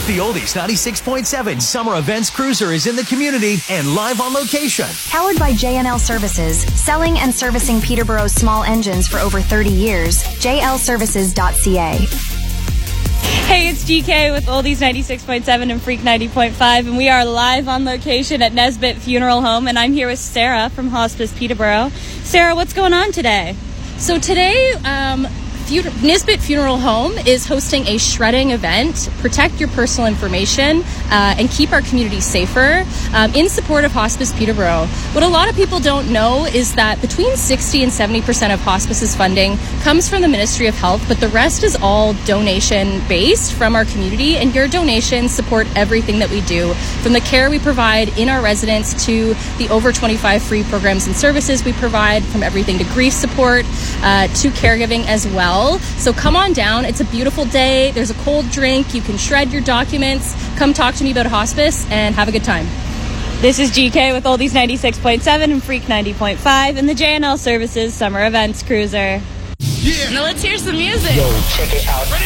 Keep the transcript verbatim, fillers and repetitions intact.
The Oldies ninety-six point seven Summer Events Cruiser is in the community and live on location. Powered by J N L Services, selling and servicing Peterborough's small engines for over thirty years. J L services dot C A. Hey, it's G K with Oldies ninety-six point seven and Freak ninety point five, and we are live on location at Nesbitt Funeral Home, and I'm here with Sarah from Hospice Peterborough. Sarah, what's going on today? So today, um, Nesbitt Funeral Home is hosting a shredding event, protect your personal information, uh, and keep our community safer, um, in support of Hospice Peterborough. What a lot of people don't know is that between sixty and seventy percent of hospice's funding comes from the Ministry of Health, but the rest is all donation-based from our community, and your donations support everything that we do, from the care we provide in our residents to the over twenty-five free programs and services we provide, from everything to grief support uh, to caregiving as well. So come on down. It's a beautiful day. There's a cold drink. You can shred your documents. Come talk to me about hospice and have a good time. This is G K with Oldies ninety-six point seven and Freak ninety point five and the J N L Services Summer Events Cruiser. Yeah. Now let's hear some music. Yo, check it out. Ready?